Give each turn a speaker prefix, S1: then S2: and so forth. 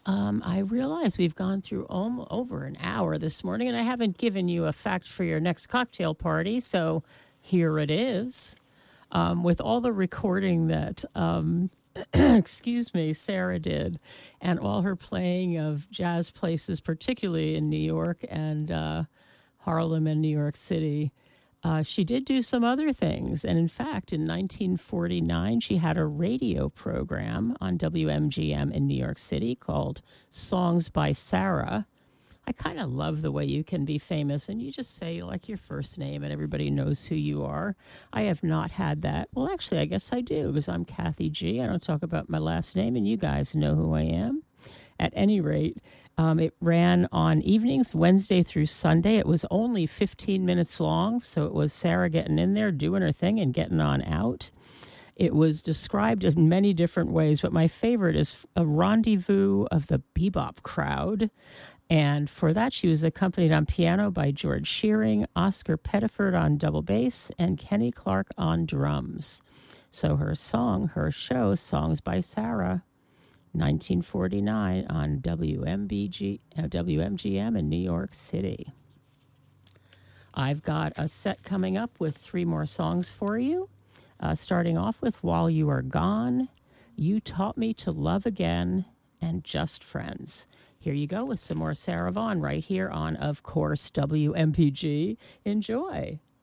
S1: I realize we've gone through over an hour this morning, and I haven't given you a fact for your next cocktail party. So here it is. With all the recording that, excuse me, Sarah did, and all her playing of jazz places, particularly in New York and Harlem and New York City. She did do some other things. And in fact, in 1949, she had a radio program on WMGM in New York City called Songs by Sarah. I kind of love the way you can be famous and you just say like your first name and everybody knows who you are. I have not had that. Well, actually, I guess I do because I'm Kathy G. I don't talk about my last name and you guys know who I am. At any rate, it ran on evenings, Wednesday through Sunday. It was only 15 minutes long, so it was Sarah getting in there, doing her thing, and getting on out. It was described in many different ways, but my favorite is a rendezvous of the bebop crowd. And for that, she was accompanied on piano by George Shearing, Oscar Pettiford on double bass, and Kenny Clark on drums. So her show, Songs by Sarah, 1949 on WMGM in New York City. I've got a set coming up with 3 more songs for you, starting off with While You Are Gone, You Taught Me to Love Again, and Just Friends. Here you go with some more Sarah Vaughan right here on, of course, WMPG. Enjoy.